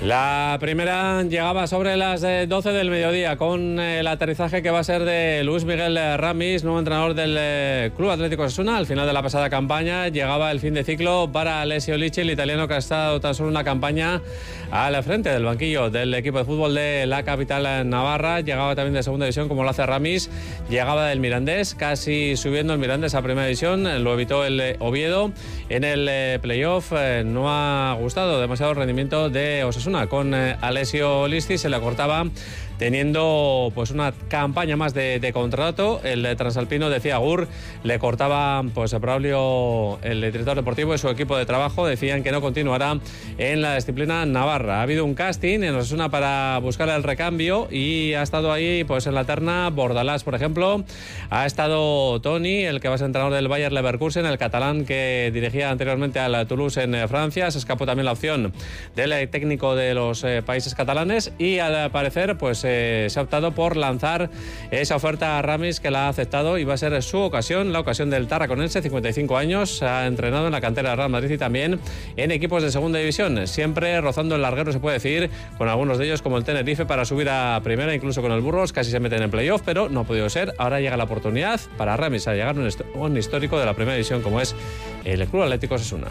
La primera llegaba sobre las 12 del mediodía con el aterrizaje que va a ser de Luis Miguel Ramis, nuevo entrenador del Club Atlético Osasuna. Al final de la pasada campaña llegaba el fin de ciclo para Alessio Licci, el italiano que ha estado tan solo una campaña al frente del banquillo del equipo de fútbol de la capital navarra. Llegaba también de segunda división como lo hace Ramis, llegaba del Mirandés, casi subiendo el Mirandés a primera división, lo evitó el Oviedo. En el playoff no ha gustado demasiado el rendimiento de Osasuna. Con Alessio Licci se le cortaba teniendo pues una campaña más de contrato. El transalpino decía Agur, le cortaba pues a Braulio, el director deportivo, y su equipo de trabajo decían que no continuará en la disciplina navarra. Ha habido un casting en Osasuna para buscar el recambio y ha estado ahí pues en la terna Bordalás, por ejemplo. Ha estado Toni, el que va a ser entrenador del Bayer Leverkusen, el catalán que dirigía anteriormente al Toulouse en Francia. Se escapó también la opción del técnico de los países catalanes y al parecer pues se ha optado por lanzar esa oferta a Ramis, que la ha aceptado y va a ser su ocasión, la ocasión del tarraconense, 55 años, ha entrenado en la cantera de Real Madrid y también en equipos de segunda división, siempre rozando el larguero, se puede decir, con algunos de ellos como el Tenerife para subir a primera, incluso con el Burgos, casi se meten en playoff, pero no ha podido ser. Ahora llega la oportunidad para Ramis a llegar a un histórico de la primera división como es el Club Atlético Osasuna.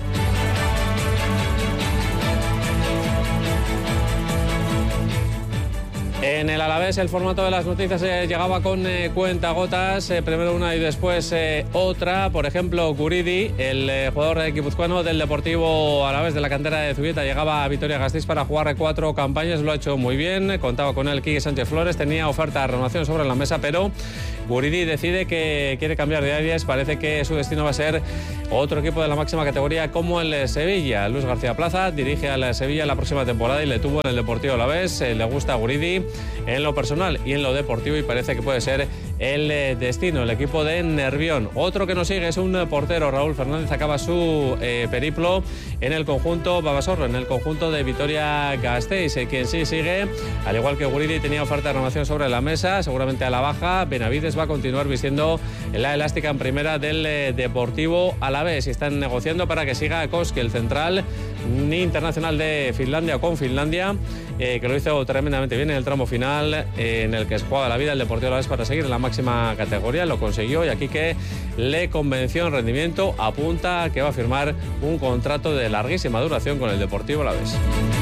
En el Alavés el formato de las noticias llegaba con cuentagotas, primero una y después otra. Por ejemplo, Guridi, el jugador guipuzcoano del Deportivo Alavés de la cantera de Zubieta, llegaba a Vitoria-Gasteiz para jugar 4 campañas, lo ha hecho muy bien, contaba con él Quique Sánchez Flores, tenía oferta de renovación sobre la mesa, pero Guridi decide que quiere cambiar de áreas, parece que su destino va a ser otro equipo de la máxima categoría como el Sevilla. Luis García Plaza dirige al Sevilla la próxima temporada y le tuvo en el Deportivo Alavés, le gusta a Guridi en lo personal y en lo deportivo y parece que puede ser el destino, el equipo de Nervión. Otro que nos sigue es un portero, Raúl Fernández, acaba su periplo en el conjunto Babasorro, en el conjunto de Vitoria-Gasteiz. Quien sí sigue, al igual que Guridi, tenía oferta de renovación sobre la mesa, seguramente a la baja. Benavides va a continuar vistiendo la elástica en primera del Deportivo Alavés y están negociando para que siga Koski, el central internacional de Finlandia, con Finlandia, que lo hizo tremendamente bien en el tramo final en el que se jugaba la vida el Deportivo Alavés para seguir en la máxima categoría. Lo consiguió y aquí que le convenció en rendimiento, apunta que va a firmar un contrato de larguísima duración con el Deportivo Alavés.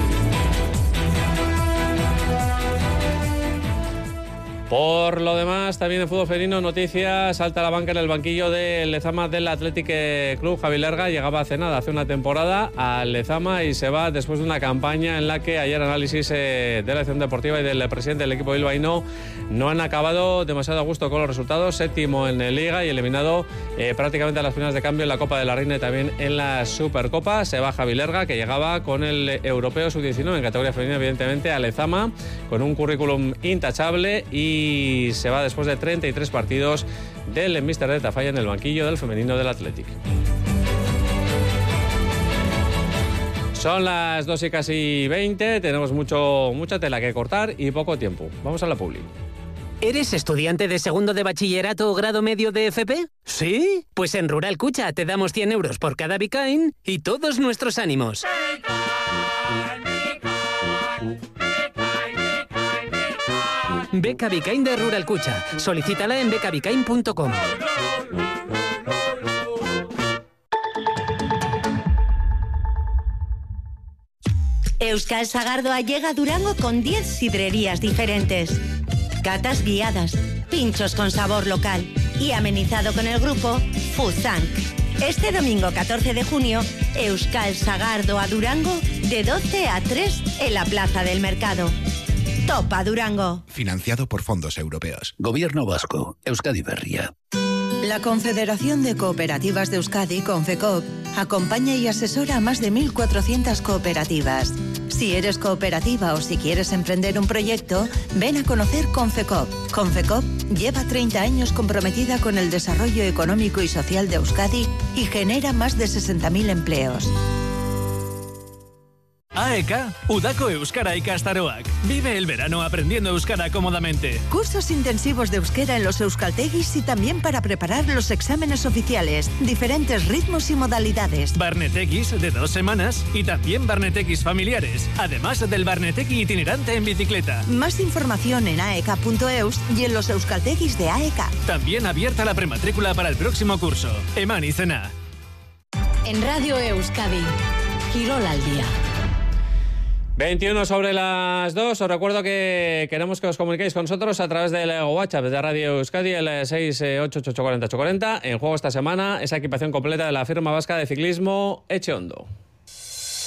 Por lo demás, también en fútbol femenino, noticias, salta a la banca en el banquillo del Lezama del Athletic Club. Javi Lerga llegaba hace nada, hace una temporada, al Lezama y se va después de una campaña en la que ayer análisis de la acción deportiva y del presidente del equipo bilbaíno no han acabado demasiado a gusto con los resultados. Séptimo en la Liga y eliminado prácticamente a las finales de cambio en la Copa de la Reina y también en la Supercopa. Se va Javi Lerga, que llegaba con el Europeo Sub-19 en categoría femenina, evidentemente, al Lezama, con un currículum intachable, y se va después de 33 partidos del míster de Tafalla en el banquillo del femenino del Athletic. Son las 2:20, tenemos mucha tela que cortar y poco tiempo. Vamos a la publi. ¿Eres estudiante de segundo de bachillerato o grado medio de FP? ¿Sí? Pues en Rural Cucha te damos 100 euros por cada Bicain y todos nuestros ánimos. Beca Bicain de Rural Cucha. Solicítala en becabicain.com. Euskal Sagardoa llega a Durango con 10 sidrerías diferentes. Catas guiadas, pinchos con sabor local y amenizado con el grupo Fuzank. Este domingo 14 de junio, Euskal Sagardoa Durango, de 12 a 3 en la Plaza del Mercado. Topa Durango. Financiado por fondos europeos. Gobierno Vasco, Euskadi Berria. La Confederación de Cooperativas de Euskadi, Confecoop, acompaña y asesora a más de 1.400 cooperativas. Si eres cooperativa o si quieres emprender un proyecto, ven a conocer Confecoop. Confecoop lleva 30 años comprometida con el desarrollo económico y social de Euskadi y genera más de 60.000 empleos. AEK, Udako Euskara ikastaroak. Vive el verano aprendiendo euskara cómodamente. Cursos intensivos de euskera en los euskaltegis y también para preparar los exámenes oficiales. Diferentes ritmos y modalidades. Barnetekis de 2 semanas y también barnetekis familiares. Además del barneteki itinerante en bicicleta. Más información en aek.eus y en los euskaltegis de AEK. También abierta la prematrícula para el próximo curso. Eman izena. En Radio Euskadi, Kirol al día. 21 sobre las 2. Os recuerdo que queremos que os comuniquéis con nosotros a través del WhatsApp de Radio Euskadi, el 688840840. En juego esta semana esa equipación completa de la firma vasca de ciclismo Echeondo.